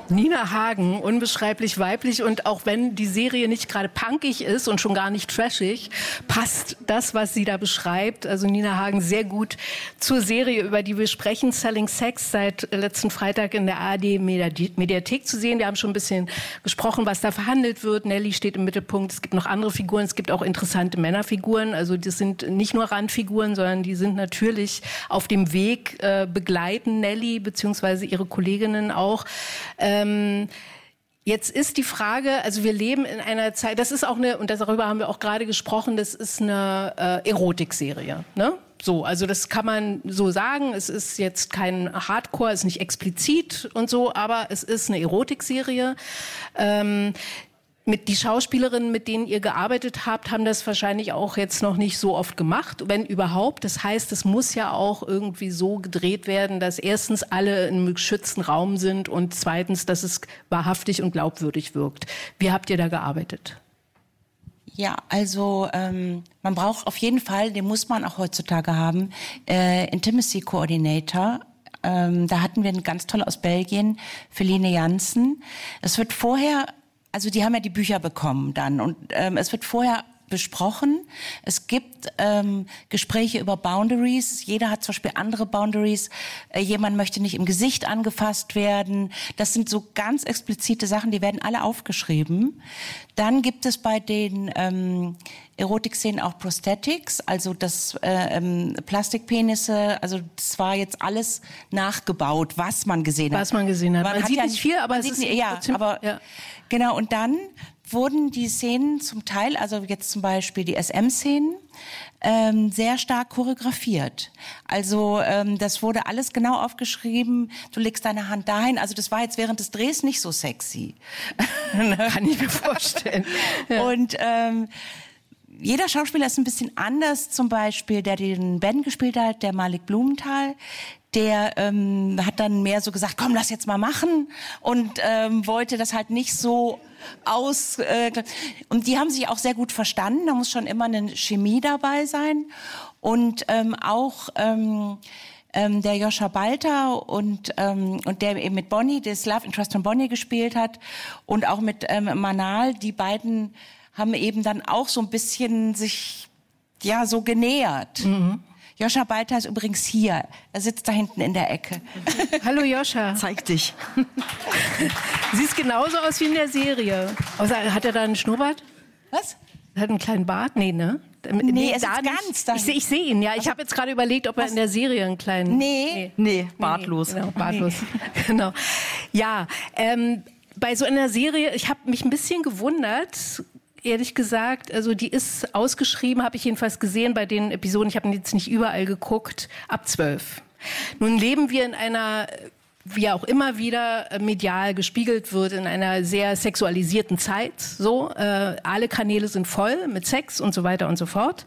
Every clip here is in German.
Nina Hagen, unbeschreiblich weiblich, und auch wenn die Serie nicht gerade punkig ist und schon gar nicht trashig, passt das, was sie da beschreibt, also Nina Hagen, sehr gut zur Serie, über die wir sprechen. Selling Sex, seit letzten Freitag in der ARD-Mediathek zu sehen. Wir haben schon ein bisschen gesprochen, was da verhandelt wird. Nelly steht im Mittelpunkt. Es gibt noch andere Figuren. Es gibt auch interessante Männerfiguren. Also das sind nicht nur Randfiguren, sondern die sind natürlich auf dem Weg, begleiten Nelly beziehungsweise ihre Kolleginnen auch. Jetzt ist die Frage, also wir leben in einer Zeit, das ist auch eine, und darüber haben wir auch gerade gesprochen, das ist eine Erotikserie, ne? So, also das kann man so sagen. Es ist jetzt kein Hardcore, ist nicht explizit und so, aber es ist eine Erotikserie. Die Schauspielerinnen, mit denen ihr gearbeitet habt, haben das wahrscheinlich auch jetzt noch nicht so oft gemacht, wenn überhaupt. Das heißt, es muss ja auch irgendwie so gedreht werden, dass erstens alle in einem geschützten Raum sind und zweitens, dass es wahrhaftig und glaubwürdig wirkt. Wie habt ihr da gearbeitet? Ja, also man braucht auf jeden Fall, den muss man auch heutzutage haben, Intimacy Coordinator. Da hatten wir eine ganz tolle aus Belgien, Feline Jansen. Es wird vorher, also die haben ja die Bücher bekommen dann, und es wird vorher besprochen. Es gibt Gespräche über Boundaries. Jeder hat zum Beispiel andere Boundaries. Jemand möchte nicht im Gesicht angefasst werden. Das sind so ganz explizite Sachen, die werden alle aufgeschrieben. Dann gibt es bei den Erotik-Szenen auch Prosthetics, also das Plastikpenisse. Also das war jetzt alles nachgebaut, was man gesehen hat. Was man gesehen hat. Man sieht ja nicht viel, aber es ist ja, aber ja. Genau. Und dann wurden die Szenen zum Teil, also jetzt zum Beispiel die SM-Szenen, sehr stark choreografiert. Also das wurde alles genau aufgeschrieben. Du legst deine Hand dahin. Also das war jetzt während des Drehs nicht so sexy. Kann ich mir vorstellen. Ja. Und jeder Schauspieler ist ein bisschen anders. Zum Beispiel, der den Ben gespielt hat, der Malik Blumenthal, der hat dann mehr so gesagt, komm, lass jetzt mal machen, und wollte das halt nicht so und die haben sich auch sehr gut verstanden. Da muss schon immer eine Chemie dabei sein. Und auch der Joscha Balter und der eben mit Bonnie, das Love Interest von Bonnie gespielt hat, und auch mit Manal, die beiden haben eben dann auch so ein bisschen sich ja so genähert. Mhm. Joscha Balter ist übrigens hier. Er sitzt da hinten in der Ecke. Hallo Joscha. Zeig dich. Siehst genauso aus wie in der Serie. Außer, hat er da einen Schnurrbart? Was? Hat einen kleinen Bart? Nee, ne? Nee, es ist ganz. Ich sehe ihn, ja. Ich habe jetzt gerade überlegt, ob er in der Serie einen kleinen... Nee, bartlos. Nee, genau, bartlos. Nee. Genau. Ja, bei so einer Serie, ich habe mich ein bisschen gewundert, ehrlich gesagt, also die ist ausgeschrieben, habe ich jedenfalls gesehen bei den Episoden, ich habe jetzt nicht überall geguckt, ab 12. Nun leben wir in einer, wie auch immer wieder medial gespiegelt wird, in einer sehr sexualisierten Zeit. So, alle Kanäle sind voll mit Sex und so weiter und so fort.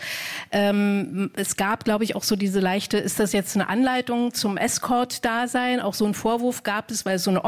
Es gab, glaube ich, auch so diese leichte, ist das jetzt eine Anleitung zum Escort-Dasein? Auch so einen Vorwurf gab es, weil es so eine